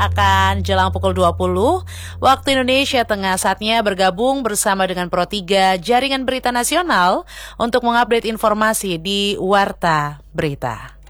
akan jelang pukul 20 waktu Indonesia Tengah. Saatnya bergabung bersama dengan Pro 3 Jaringan Berita Nasional untuk mengupdate informasi di Warta Berita.